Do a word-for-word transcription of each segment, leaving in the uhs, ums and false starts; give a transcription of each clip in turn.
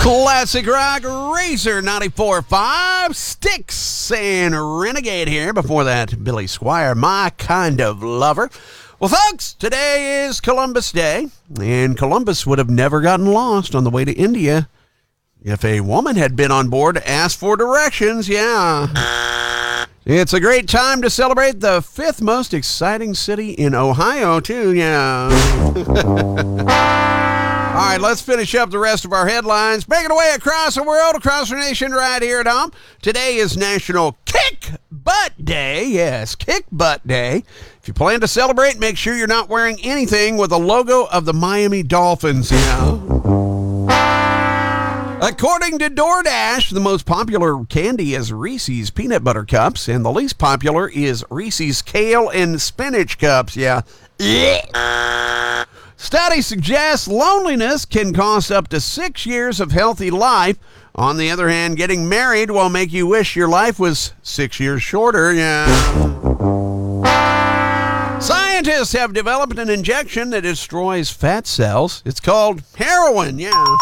Classic rock, Razor ninety-four point five, Styx and Renegade here. Before that, Billy Squier, My Kind of Lover. Well, folks, today is Columbus Day, and Columbus would have never gotten lost on the way to India if a woman had been on board to ask for directions. Yeah. It's a great time to celebrate the fifth most exciting city in Ohio, too. Yeah. All right, let's finish up the rest of our headlines. Making our way across the world, across the nation, right here at home. Today is National Kick Butt Day. Yes, Kick Butt Day. If you plan to celebrate, make sure you're not wearing anything with the logo of the Miami Dolphins, you know. According to DoorDash, the most popular candy is Reese's Peanut Butter Cups, and the least popular is Reese's Kale and Spinach Cups. Yeah. Study suggests loneliness can cost up to six years of healthy life. On the other hand, getting married will make you wish your life was six years shorter. Yeah. Scientists have developed an injection that destroys fat cells. It's called heroin. Yeah.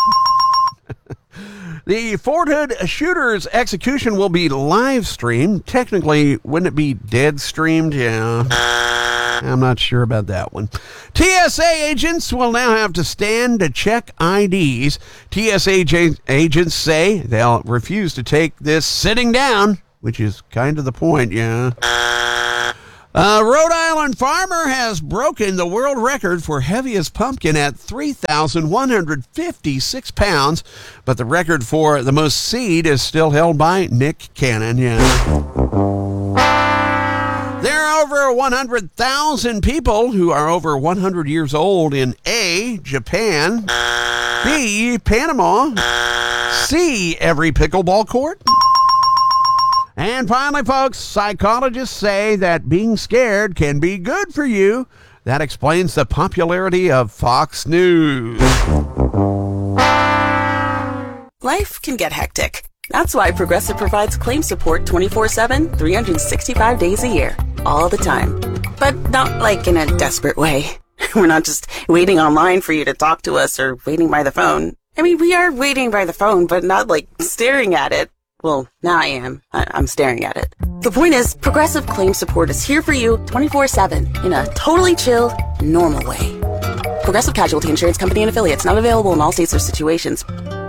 The Fort Hood shooter's execution will be live streamed. Technically, wouldn't it be dead streamed? Yeah. I'm not sure about that one. T S A agents will now have to stand to check I Ds. T S A j- agents say they'll refuse to take this sitting down, which is kind of the point, yeah. A Rhode Island farmer has broken the world record for heaviest pumpkin at three thousand one hundred fifty-six pounds, but the record for the most seed is still held by Nick Cannon, yeah. There are over one hundred thousand people who are over one hundred years old in A, Japan, B, Panama, C, every pickleball court. And finally, folks, psychologists say that being scared can be good for you. That explains the popularity of Fox News. Life can get hectic. That's why Progressive provides claim support twenty-four seven, three hundred sixty-five days a year, all the time. But not like in a desperate way. We're not just waiting online for you to talk to us or waiting by the phone. I mean, we are waiting by the phone, but not like staring at it. Well, now I am. I- I'm staring at it. The point is, Progressive Claim Support is here for you twenty-four seven in a totally chill, normal way. Progressive Casualty Insurance Company and Affiliates, not available in all states or situations.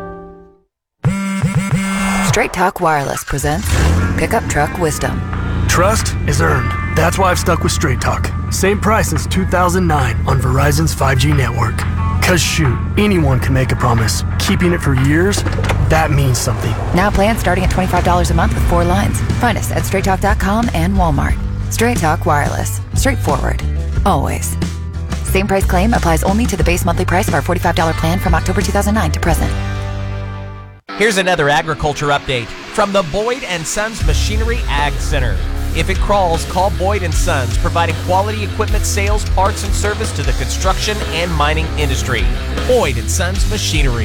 Straight Talk Wireless presents Pickup Truck Wisdom. Trust is earned. That's why I've stuck with Straight Talk. Same price since two thousand nine on Verizon's five G network. Cause shoot, anyone can make a promise. Keeping it for years, that means something. Now plans starting at twenty-five dollars a month with four lines. Find us at straight talk dot com and Walmart. Straight Talk Wireless. Straightforward. Always. Same price claim applies only to the base monthly price of our forty-five dollars plan from October two thousand nine to present. Here's another agriculture update from the Boyd and Sons Machinery Ag Center. If it crawls, call Boyd and Sons, providing quality equipment sales, parts, and service to the construction and mining industry. Boyd and Sons Machinery.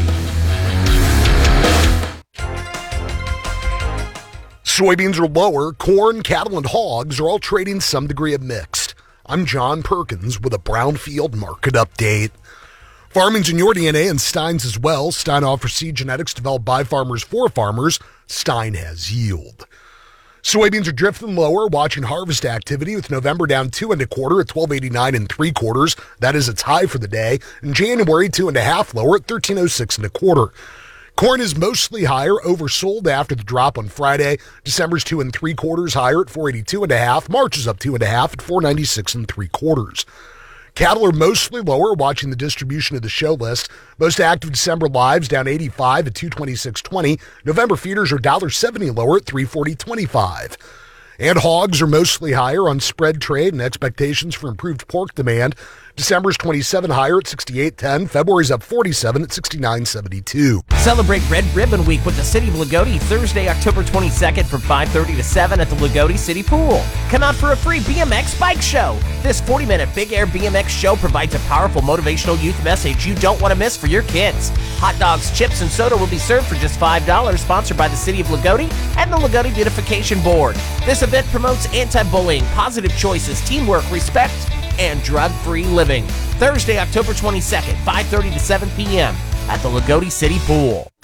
Soybeans are lower. Corn, cattle, and hogs are all trading some degree of mixed. I'm John Perkins with a Brownfield market update. Farming's in your D N A and Stein's as well. Stein offers seed genetics developed by farmers for farmers. Stein has yield. Soybeans are drifting lower, watching harvest activity with November down two and a quarter at twelve eighty-nine and three quarters. That is its high for the day. In January, two and a half lower at thirteen oh six and a quarter. Corn is mostly higher, oversold after the drop on Friday. December's two and three quarters higher at four eighty-two and a half. March is up two and a half at four ninety-six and three quarters. Cattle are mostly lower, watching the distribution of the show list. Most active December lives down eighty-five at two twenty-six twenty. November feeders are one seventy lower at three forty twenty-five. And hogs are mostly higher on spread trade and expectations for improved pork demand. December's twenty-seven higher at sixty-eight ten. February's up forty-seven at sixty-nine seventy-two. Celebrate Red Ribbon Week with the City of Lagodi Thursday, October twenty-second from five thirty to seven at the Lagodi City Pool. Come out for a free B M X bike show. This forty-minute Big Air B M X show provides a powerful motivational youth message you don't want to miss for your kids. Hot dogs, chips, and soda will be served for just five dollars, sponsored by the City of Lagodi and the Lagodi Beautification Board. This event promotes anti-bullying, positive choices, teamwork, respect, and drug-free living. Thursday, October twenty-second, five thirty to seven p.m. at the Lagodi City Pool.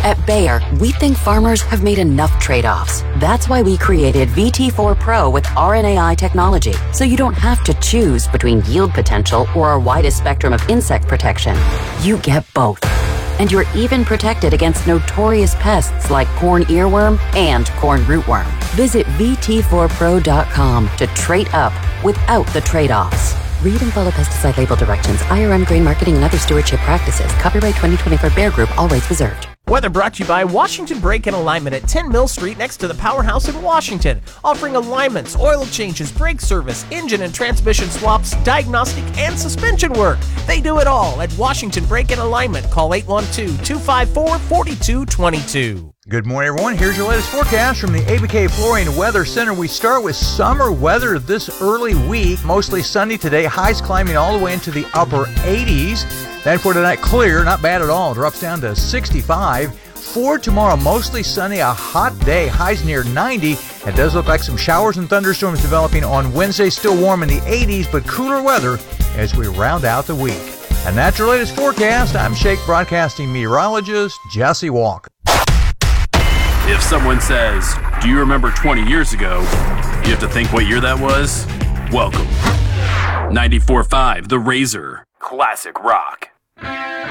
At Bayer, we think farmers have made enough trade-offs. That's why we created V T four Pro with R N A I technology, so you don't have to choose between yield potential or our widest spectrum of insect protection. You get both. And you're even protected against notorious pests like corn earworm and corn rootworm. Visit V T four pro dot com to trade up without the trade-offs. Read and follow pesticide label directions, I R M grain marketing and other stewardship practices. Copyright twenty twenty-four Bayer Group, all rights reserved. Weather brought to you by Washington Brake and Alignment at ten Mill Street next to the Powerhouse in Washington, offering alignments, oil changes, brake service, engine and transmission swaps, diagnostic and suspension work. They do it all at Washington Brake and Alignment. Call eight one two, two five four, four two two two. Good morning, everyone. Here's your latest forecast from the A B K Flooring Weather Center. We start with summer weather this early week. Mostly sunny today. Highs climbing all the way into the upper eighties. Then for tonight, clear, not bad at all. Drops down to sixty-five. For tomorrow, mostly sunny, a hot day. Highs near ninety. It does look like some showers and thunderstorms developing on Wednesday. Still warm in the eighties, but cooler weather as we round out the week. And that's your latest forecast. I'm Shake Broadcasting meteorologist Jesse Walker. If someone says, do you remember twenty years ago? You have to think what year that was? Welcome. ninety-four point five The Razor. Classic rock.